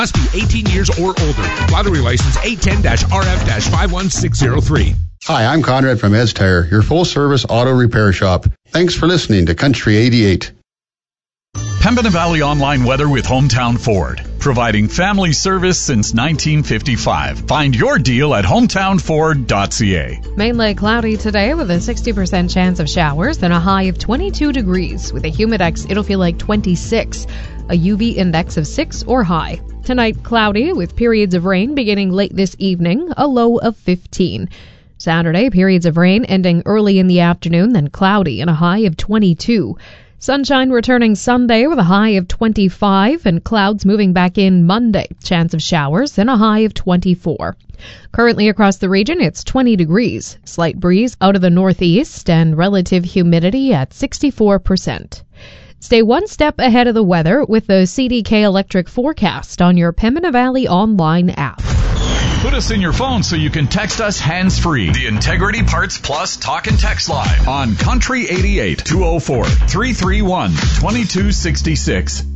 Must be 18 years or older. Lottery license 810-RF-51603. Hi, I'm Conrad from Ed's Tire, your full-service auto repair shop. Thanks for listening to Country 88. Pembina Valley Online Weather with Hometown Ford, providing family service since 1955. Find your deal at hometownford.ca. Mainly cloudy today with a 60% chance of showers and a high of 22 degrees. With a humidex, it'll feel like 26. A UV index of 6 or high. Tonight, cloudy with periods of rain beginning late this evening, a low of 15. Saturday, periods of rain ending early in the afternoon, then cloudy and a high of 22. Sunshine returning Sunday with a high of 25 and clouds moving back in Monday. Chance of showers and a high of 24. Currently across the region, it's 20 degrees. Slight breeze out of the northeast and relative humidity at 64%. Stay one step ahead of the weather with the CDK Electric Forecast on your Pembina Valley Online app. Put us in your phone so you can text us hands-free. The Integrity Parts Plus Talk and Text Line on Country 88 204 331 2266.